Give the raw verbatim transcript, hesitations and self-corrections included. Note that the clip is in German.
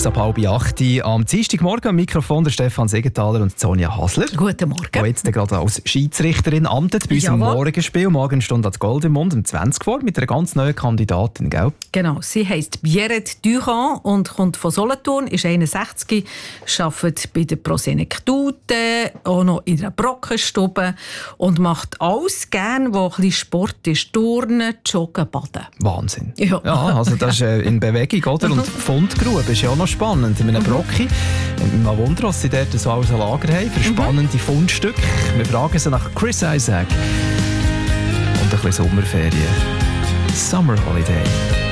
sechs ab halb acht am Dienstagmorgen am Mikrofon der Stefan Segenthaler und Sonja Hasler. Guten Morgen. Die jetzt gerade als Schiedsrichterin amtet bei unserem Jawohl. Morgenspiel. Morgen steht das Gold im Mund um zwanzig vor mit einer ganz neuen Kandidatin, gell? Genau, sie heisst Bjerret Durand und kommt von Solothurn, ist einundsechzig, arbeitet bei der Prosenektute, auch noch in einer Brockenstube und macht alles gern, wo ein bisschen Sport ist. Turnen, Joggen, Baden. Wahnsinn. Ja. Ja, also das ist äh, in Bewegung, oder? Und Fundgrube ist ja auch noch spannend. In einem Brocki. Mal Wunder, was sie dort so alles ein Lager haben für spannende Fundstücke. Wir fragen sie nach Chris Isaak. Und ein bisschen Sommerferien. Summer Holiday.